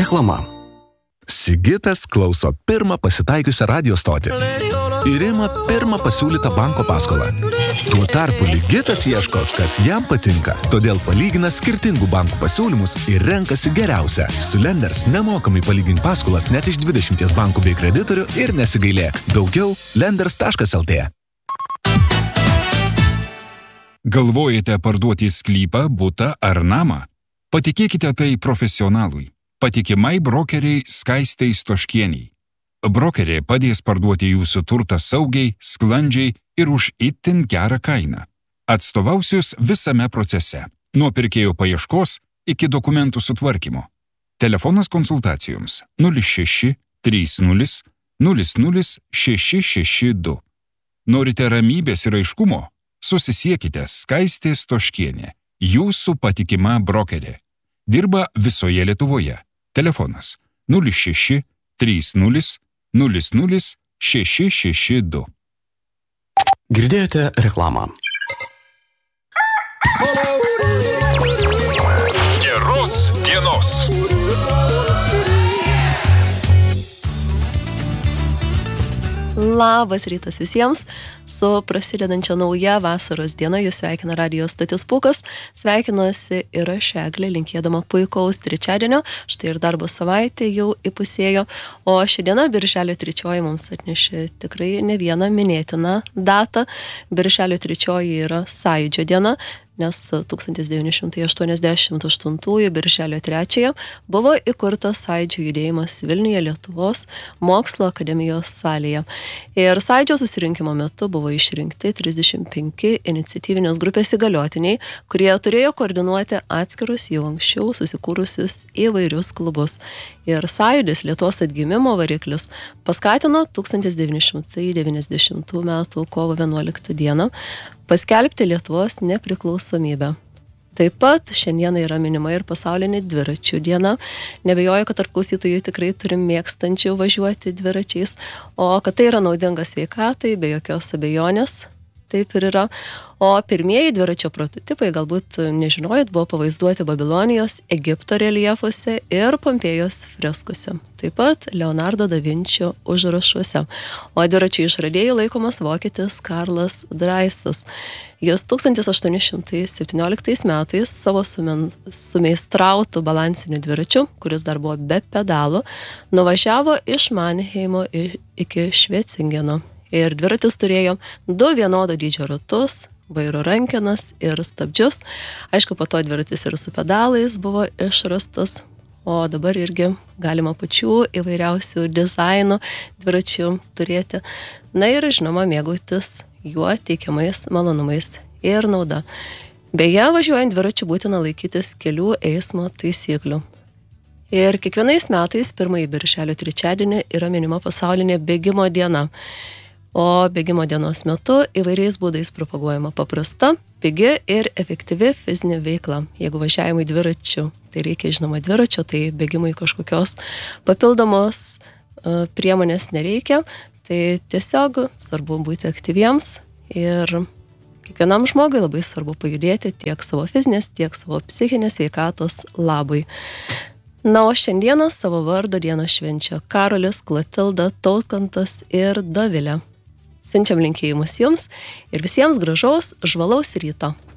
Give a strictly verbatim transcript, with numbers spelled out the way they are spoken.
Reklama. Sigitas klauso pirmą pasitaikiusią radio stotį ir ima pirmą pasiūlytą banko paskolą. Tuo tarpu Ligitas ieško, kas jam patinka, todėl palygina skirtingų bankų pasiūlymus ir renkasi geriausią. Su Lenders nemokamai palygink paskolas net iš dvidešimties bankų bei kreditorių ir nesigailėk. Daugiau lenders taškas el tė. Galvojate parduoti sklypą, butą ar namą? Patikėkite tai profesionalui. Patikimai brokeriai Skaistei Stoškieniai. Brokerė padės parduoti jūsų turtą saugiai, sklandžiai ir už itin gerą kainą. Atstovausius visame procese, nuo pirkėjo paieškos iki dokumentų sutvarkymo. Telefonas konsultacijoms nulis šeši trys nulis nulis nulis šeši šeši du. Norite ramybės ir aiškumo? Susisiekite Skaistė Stoškienė, jūsų patikima brokerė. Dirba visoje Lietuvoje. Telefonas nulis šeši trys nulis nulis nulis šeši šeši du. Girdėjote reklamą. Geros dienos. Labas rytas visiems. Su prasidedančia nauja vasaros diena jūs sveikina radijo stotis Pūkas. Sveikinuosi ir aš Eglė, linkėdama puikaus trečiadienio. Štai ir darbo savaitė jau įpusėjo. O ši diena, birželio trečioji, mums atnešė tikrai ne vieną minėtiną datą. Birželio trečioji yra Sąjūdžio diena, nes tūkstantis devyni šimtai aštuoniasdešimt aštuntųjų birželio trečiąją buvo įkurtas Sąjūdžio judėjimas Vilniuje, Lietuvos mokslo akademijos salėje. Ir Sąjūdžio susirinkimo metu buvo išrinkti trisdešimt penki iniciatyvinės grupės įgaliotiniai, kurie turėjo koordinuoti atskirus jau anksčiau susikūrusius įvairius klubus. Ir Sąjūdis, Lietuvos atgimimo variklis, paskatino tūkstantis devyni šimtai devyniasdešimtų metų kovo vienuoliktą dieną paskelbti Lietuvos nepriklausomybę. Taip pat šiandieną yra minima ir pasaulinė dviračių diena. Nebejoju, kad tarp klausytojų tikrai turim mėgstančių važiuoti dviračiais, o kad tai yra naudinga sveikatai, be jokios abejonės. Taip ir yra. O pirmieji dviračio prototipai, galbūt nežinojot, buvo pavaizduoti Babilonijos, Egipto reljefuose ir Pompėjos freskose. Taip pat Leonardo da Vinčio užrašuose. O dviračio išradėjų laikomas vokietis Karlas Draisas. Jis tūkstantis aštuoni šimtai septynioliktais metais savo sumeistrautų balansiniu dviračiu, kuris dar buvo be pedalų, nuvažiavo iš Manheimo iki Švecingeno. Ir dviratis turėjo du vienodo dydžio ratus, vairo rankenas ir stabdžius. Aišku, po to dviratis ir su pedalais buvo išrastas, o dabar irgi galima pačių įvairiausių dizainų dviračių turėti. Na ir, žinoma, mėgautis juo teikiamais malonumais ir nauda. Beje, važiuojant dviračiu būtina laikytis kelių eismo taisyklių. Ir kiekvienais metais pirmąjį birželio trečiadienį yra minima pasaulinė bėgimo diena. O bėgimo dienos metu įvairiais būdais propaguojama paprasta, pigi ir efektyvi fizinė veikla. Jeigu važiavimui dviračiu, tai reikia, žinoma, dviračio, tai bėgimui kažkokios papildomos uh, priemonės nereikia. Tai tiesiog svarbu būti aktyviems ir kiekvienam žmogui labai svarbu pajudėti tiek savo fizinės, tiek savo psichinės sveikatos labui. Na, o šiandieną savo vardo dieną švenčia Karolis, Klotilda, Tautkantas ir Dovilė. Siunčiam linkėjimus jums ir visiems gražaus, žvalaus ryto.